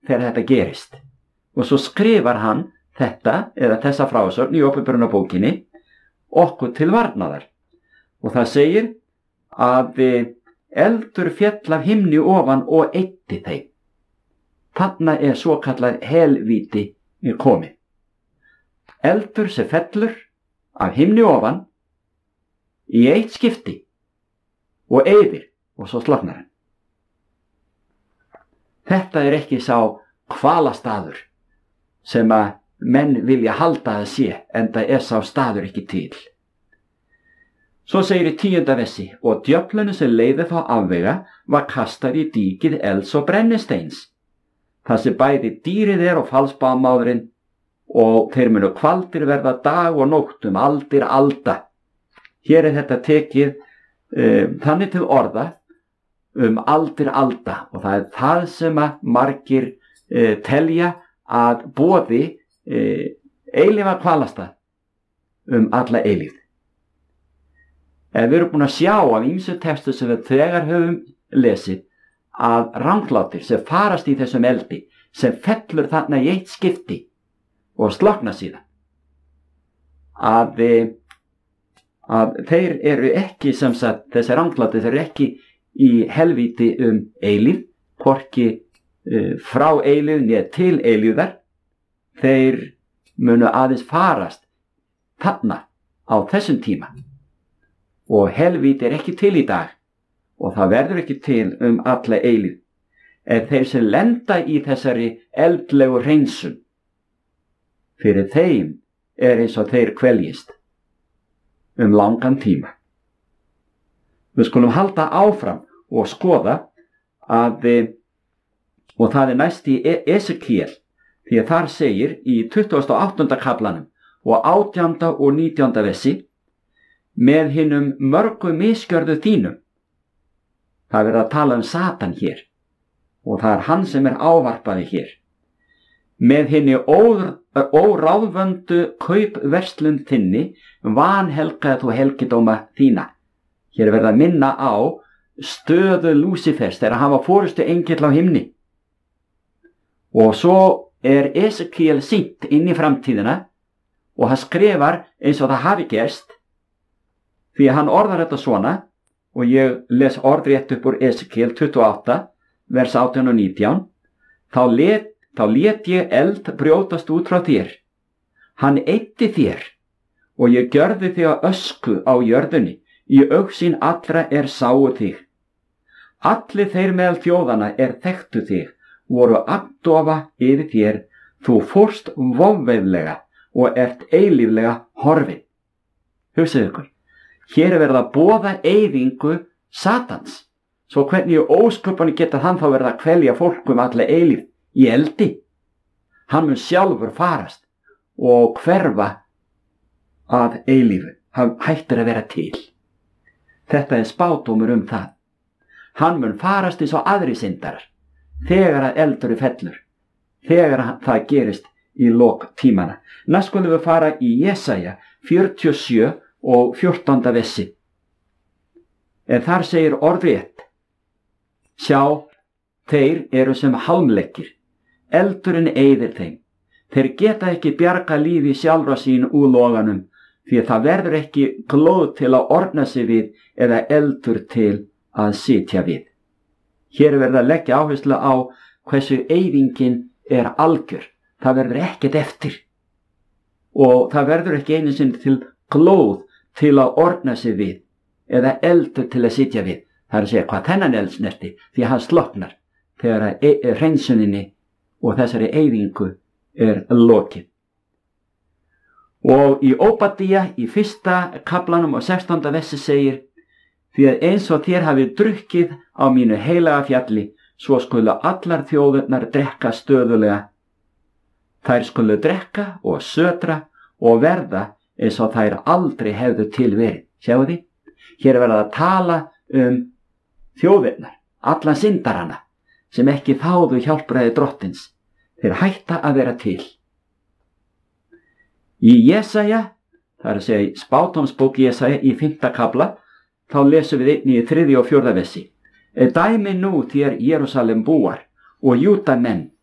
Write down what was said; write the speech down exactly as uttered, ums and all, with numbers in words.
þegar þetta gerist. Og svo skrifar hann þetta, eða þessa frásögn í Upplýsingarnar okkur til varnaðar. Og það segir að eldur féll af himni ofan og eyddi þeim. Þarna er svo kallað helvíti komið. Eldur sem fellur af himni ofan í eitt skipti og eyðir og svo slökknar hann. Þetta er ekki sá hvalastaður sem að menn vilja halda að sé, en það er sá staður ekki til. Svo segir í tíunda versi, og djöflunum sem leiði þá afvega var kastað í dýkið elds og brennisteins. Það sem bæði dýrið er og falsbámaðurinn, og þeir munu kvaldir verða dag og nótt um aldir alda. Hér er þetta tekið um, þannig til orða um aldir alda, og það er það sem að margir uh, telja að boði uh, eilífa hvalastað um alla eilífð. Ef við erum búin að sjá af ýmsu textu sem við þegar höfum lesið að ranglátir sem farast í þessum eldi sem fellur þarna í eitt skipti og slökkna síðan, að, að þeir eru ekki, sem sagt, þessi ranglátir, þeir eru ekki í helvíti um eilíf, hvorki uh, frá eilíf né til eilífðar. Þeir munu aðeins farast þarna á þessum tíma. Og helvíti er ekki til í dag, og það verður ekki til um alla eilífð. En þeir sem lenda í þessari eldlegu hreinsun, fyrir þeim er eins og þeir kveljist um langan tíma. Við skulum halda áfram og skoða að, og það er næst í Esekiel, því að þar segir í tuttugasta og áttunda kaflanum og átjánda og nítjánda versi, með hinum mörgu misgjörðu þínum. Það er verið að tala um Satan hér, og það er hann sem er ávarpaði hér. Með hinni óráðvöndu kaupverslun þinni vanhelgaði þú helgidóma þína. Hér er verið að minna á stöðu Lúsifers þegar hann var forustu engill á himni. Og svo er Esekiel sýnt inn í framtíðina og hann skrifar eins og það hafi gerst, því að hann orðar þetta svona, og ég les orðrétt upp úr Esekiel tuttugu og átta, vers átján og nítján, þá let, þá let ég eld brjótast út frá þér. Hann eyddi þér, og ég gjörði þig að ösku á jörðunni, í augsýn allra er sáu þig. Allir þeir meðal þjóðana er þekktu þig, voru agndofa yfir þér, þú fórst vofveiflega og ert eilíflega horfin. Hugsaðu ykkur. Hér er verið að boða eyðingu Satans. Svo hvernig ósköpunni geta hann þá verið að kvelja fólk um alla eilífð í eldi? Hann mun sjálfur farast og hverfa að eilífu. Hann hættir að vera til. Þetta er spádómur um það. Hann mun farast eins og aðri syndarar þegar að eldurinn fellur, þegar það gerist í lok tímana. Næst skulum við fara í Jesaja fjörutíu og sjö og fjórtánda versi. En þar segir orðrétt: sjá, þeir eru sem hálmleggir, eldurinn eyðir þeim. Þeir geta ekki bjarga lífi sjálfra sín úr loganum, því að það verður ekki glóð til að orna sig við eða eldur til að sitja við. Hér er verið að leggja áherslu á hversu eyðingin er algjör. Það verður ekkert eftir. Og það verður ekki einu sinni til glóð til að orna sig við eða eldur til að sitja við. Það er að segja hvað þennan eld snerti, því að hann slokknar þegar e hreinsuninni og þessari eyðingu er lokið. Og í Óbadía í fyrsta kaflanum og sextánda versi segir: því að eins og þér hafið drukkið á mínu heilaga fjalli, svo skulu allar þjóðurnar drekka stöðulega. Þær skulu drekka og södra og verða eins og þær aldrei hefðu til verið. Sjáu því? Hér er verið að tala um þjóðirnar, allan syndarana, sem ekki þáðu hjálpræði drottins. Þeir hætta að vera til. Í Jesaja, það er að segja í spádómsbók Jesaja í fimmta kafla, þá lesum við einnig í þriðja og fjórða versi: dæmi nú þér Jerúsalem búar og Júda menn,